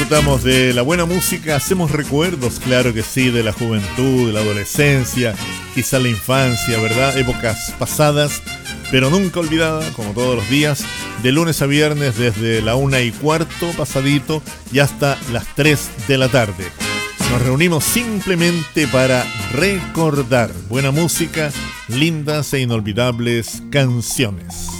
disfrutamos de la buena música, hacemos recuerdos, claro que sí, de la juventud, de la adolescencia, quizá la infancia, ¿verdad? Épocas pasadas, pero nunca olvidadas, como todos los días, de lunes a viernes desde la 1:15 pasadito y hasta las 3 de la tarde. Nos reunimos simplemente para recordar buena música, lindas e inolvidables canciones.